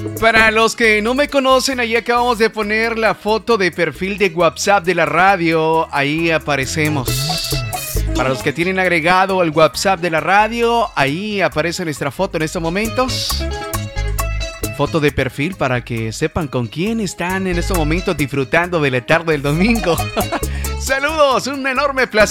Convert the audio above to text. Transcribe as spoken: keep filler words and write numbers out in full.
Para los que no me conocen, ahí acabamos de poner la foto de perfil de WhatsApp de la radio. Ahí aparecemos. Para los que tienen agregado el WhatsApp de la radio, ahí aparece nuestra foto en estos momentos. Foto de perfil para que sepan con quién están en estos momentos disfrutando de la tarde del domingo. Saludos, un enorme placer.